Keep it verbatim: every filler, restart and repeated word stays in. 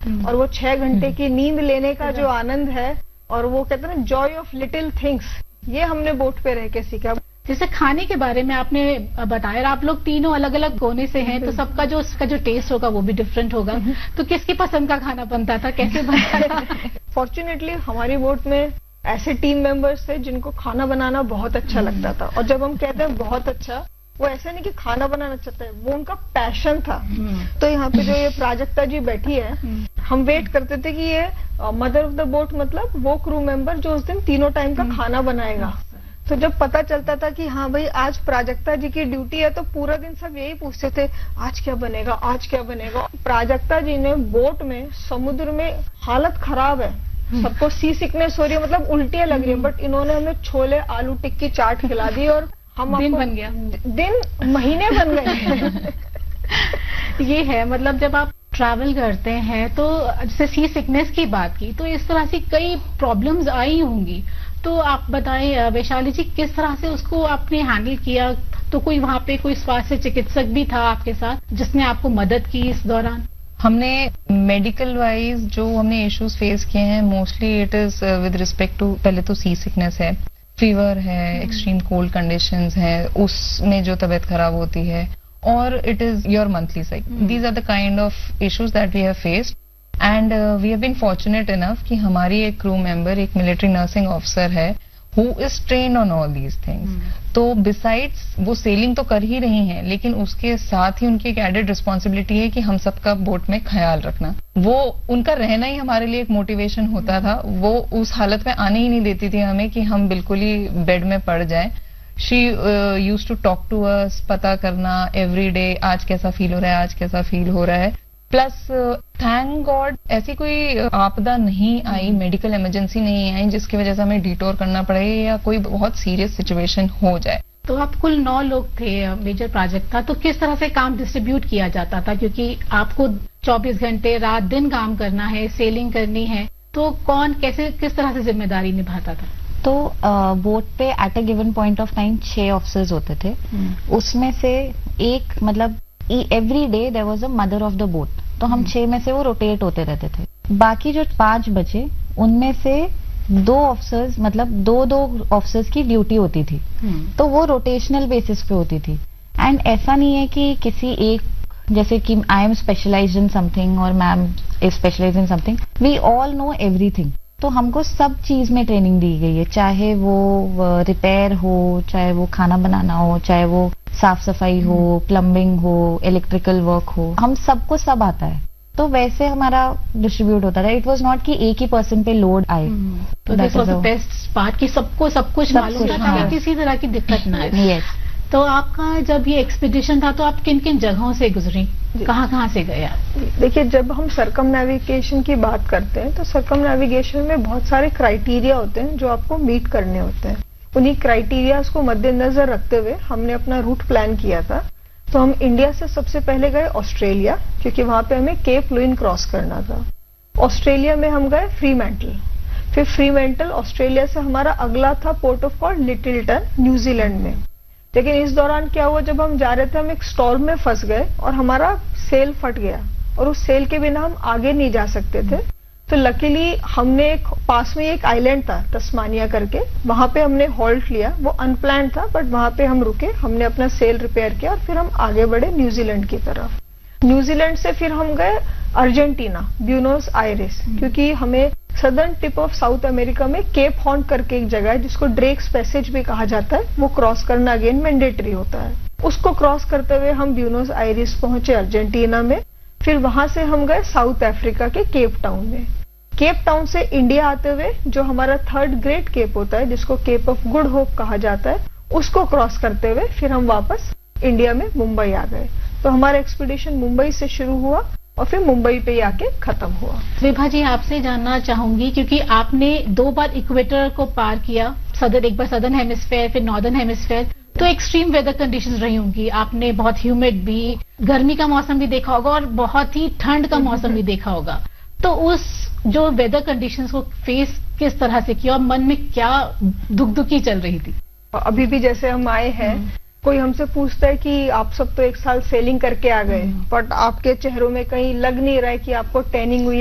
और वो छह घंटे की नींद लेने का जो आनंद है, और वो कहते हैं ना जॉय ऑफ लिटिल थिंग्स, ये हमने बोट पे रह के सीखा। जैसे खाने के बारे में आपने बताया, आप लोग तीनों अलग अलग कोने से हैं, तो सबका जो उसका जो टेस्ट होगा वो भी डिफरेंट होगा। तो किसकी पसंद का खाना बनता था, कैसे बनता था? फॉर्चुनेटली हमारी बोट में ऐसे टीम मेंबर्स थे जिनको खाना बनाना बहुत अच्छा लगता था। और जब हम कहते हैं बहुत अच्छा, वो ऐसा नहीं कि खाना बनाना चाहता है, वो उनका पैशन था। तो यहाँ पे जो ये प्राजक्ता जी बैठी है, हम वेट करते थे कि ये मदर ऑफ द बोट मतलब वो क्रू मेंबर जो उस दिन तीनों टाइम का खाना बनाएगा। तो जब पता चलता था कि हाँ भाई आज प्राजक्ता जी की ड्यूटी है, तो पूरा दिन सब यही पूछते थे आज क्या बनेगा, आज क्या बनेगा। प्राजक्ता जी ने बोट में, समुद्र में, हालत खराब है, सबको सी सिकनेस हो रही है, मतलब उल्टियां लग रही है, बट इन्होंने हमें छोले आलू टिक्की चाट खिला दी और हम दिन बन गया, दिन महीने बन गए। ये है, मतलब जब आप ट्रैवल करते हैं तो जैसे सी सिकनेस की बात की, तो इस तरह से कई प्रॉब्लम्स आई होंगी। तो आप बताएं वैशाली जी, किस तरह से उसको आपने हैंडल किया? तो कोई वहाँ पे कोई स्वास्थ्य चिकित्सक भी था आपके साथ जिसने आपको मदद की इस दौरान? हमने मेडिकल वाइज जो हमने इश्यूज फेस किए हैं, mostly it is with respect to, पहले तो सी सिकनेस है, फीवर है, एक्सट्रीम कोल्ड कंडीशंस है, उसमें जो तबीयत खराब होती है, और it is your monthly cycle. These are the kind of issues that we have faced, and we have been fortunate enough कि हमारी एक क्रू मेंबर, एक मिलिट्री नर्सिंग ऑफिसर है who is trained on all these things. तो besides वो selling तो कर ही रही हैं, लेकिन उसके साथ ही उनकी एक एडेड रिस्पॉन्सिबिलिटी है कि हम सबका बोट में ख्याल रखना। वो उनका रहना ही हमारे लिए एक मोटिवेशन होता था। वो उस हालत में आने ही नहीं देती थी हमें कि हम बिल्कुल ही बेड में पड़ जाएं। She used to talk to us, पता करना एवरी डे, आज कैसा फील हो रहा है, आज कैसा फील हो रहा है। प्लस थैंक गॉड ऐसी कोई आपदा नहीं आई, मेडिकल इमरजेंसी नहीं आई जिसकी वजह से हमें डिटोर करना पड़े या कोई बहुत सीरियस सिचुएशन हो जाए। तो आप कुल नौ लोग थे मेजर प्राजक्ता, तो किस तरह से काम डिस्ट्रीब्यूट किया जाता था? क्योंकि आपको चौबीस घंटे रात दिन काम करना है, सेलिंग करनी है, तो कौन कैसे किस तरह से जिम्मेदारी निभाता था? तो बोट पे at a given point of time छह ऑफिसर्स होते थे। उसमें से एक मतलब every day there was a mother of the boat, तो हम छह में से वो रोटेट होते रहते थे। बाकी जो पांच बचे उनमें से दो ऑफिसर्स, मतलब दो दो ऑफिसर्स की ड्यूटी होती थी, तो वो रोटेशनल बेसिस पे होती थी। एंड ऐसा नहीं है कि किसी एक, जैसे कि I am specialised in something और ma'am is specialised in something, we all know everything. तो हमको सब चीज में ट्रेनिंग दी गई है, चाहे वो रिपेयर हो, चाहे वो खाना बनाना हो, चाहे वो साफ सफाई हो, प्लम्बिंग हो, इलेक्ट्रिकल वर्क हो, हम सबको सब आता है। तो वैसे हमारा डिस्ट्रीब्यूट होता था। इट वाज नॉट कि एक ही पर्सन पे लोड आए। तो this was the best part कि सबको सब कुछ मालूम था, ताकि किसी तरह की दिक्कत ना आए। यस। तो आपका जब ये एक्सपीडिशन था तो आप किन किन जगहों से गुजरी, कहाँ कहाँ से गए आप? देखिए, जब हम सरकम नेविगेशन की बात करते हैं तो सरकम नेविगेशन में बहुत सारे क्राइटेरिया होते हैं जो आपको मीट करने होते हैं। उन्हीं क्राइटेरियाज को मद्देनजर रखते हुए हमने अपना रूट प्लान किया था। तो हम इंडिया से सबसे पहले गए ऑस्ट्रेलिया, क्योंकि वहां पे हमें केप लुइन क्रॉस करना था। ऑस्ट्रेलिया में हम गए फ्रीमैंटल, फिर फ्रीमैंटल ऑस्ट्रेलिया से हमारा अगला था पोर्ट ऑफ कॉल लिटिलटन, न्यूजीलैंड में। लेकिन इस दौरान क्या हुआ, जब हम जा रहे थे हम एक स्टॉर्म में फंस गए और हमारा सेल फट गया, और उस सेल के बिना हम आगे नहीं जा सकते थे। तो लकीली हमने एक पास में एक आइलैंड था तस्मानिया करके, वहां पे हमने हॉल्ट लिया। वो अनप्लान्ड था, बट वहां पे हम रुके, हमने अपना सेल रिपेयर किया और फिर हम आगे बढ़े न्यूजीलैंड की तरफ। न्यूजीलैंड से फिर हम गए अर्जेंटीना, ब्यूनोस आयरेस, क्योंकि हमें southern tip of south America में केप हॉर्न करके एक जगह है जिसको ड्रेक्स पैसेज भी कहा जाता है, वो क्रॉस करना अगेन मैंडेटरी होता है। उसको क्रॉस करते हुए हम ब्यूनोस आयरेस पहुंचे अर्जेंटीना में। फिर वहां से हम गए साउथ अफ्रीका के केप टाउन में। केप टाउन से इंडिया आते हुए जो हमारा थर्ड ग्रेट केप होता है, जिसको केप ऑफ गुड होप कहा जाता है, उसको क्रॉस करते हुए फिर हम वापस इंडिया में मुंबई आ गए। तो हमारा एक्सपीडिशन मुंबई से शुरू हुआ और फिर मुंबई पे आके खत्म हुआ। विभा जी, आपसे जानना चाहूंगी, क्योंकि आपने दो बार इक्वेटर को पार किया, सदर एक बार सदर्न हेमिस्फेयर फिर नॉर्दर्न हेमिस्फेयर, तो एक्सट्रीम वेदर कंडीशंस रही होंगी। आपने बहुत ह्यूमिड भी, गर्मी का मौसम भी देखा होगा और बहुत ही ठंड का मौसम भी देखा होगा। तो उस जो वेदर कंडीशंस को फेस किस तरह से किया और मन में क्या दुख दुखी चल रही थी? अभी भी जैसे हम आए हैं, कोई हमसे पूछता है कि आप सब तो एक साल सेलिंग करके आ गए, बट आपके चेहरों में कहीं लग नहीं रहा है कि आपको टैनिंग हुई